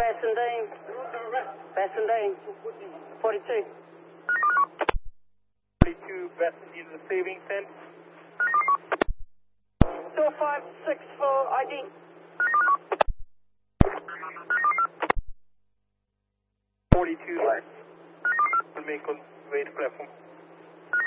Bassendean. Bassendean. 42. 42, Bassendean receiving, 10. 456 for ID. 42, remain on way to platform.